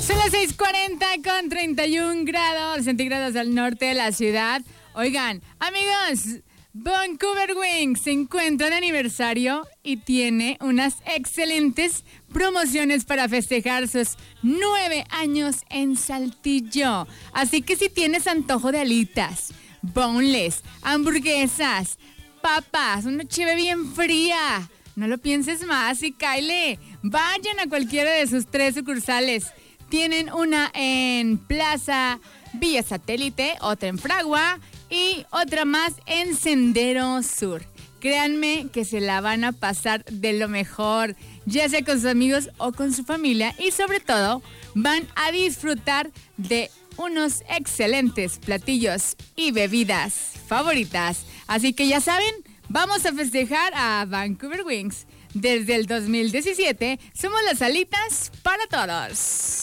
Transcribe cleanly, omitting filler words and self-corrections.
Son las 6:40 con 31 grados centígrados al norte de la ciudad. Oigan, amigos, Vancouver Wings se encuentra de aniversario y tiene unas excelentes promociones para festejar sus 9 años en Saltillo. Así que si tienes antojo de alitas, boneless, hamburguesas, papas, una cheve bien fría, no lo pienses más y cáele. Vayan a cualquiera de sus 3 sucursales. Tienen una en Plaza Villa Satélite, otra en Fragua y otra más en Sendero Sur. Créanme que se la van a pasar de lo mejor, ya sea con sus amigos o con su familia, y sobre todo van a disfrutar de unos excelentes platillos y bebidas favoritas. Así que ya saben, vamos a festejar a Vancouver Wings. Desde el 2017 somos las alitas para todos.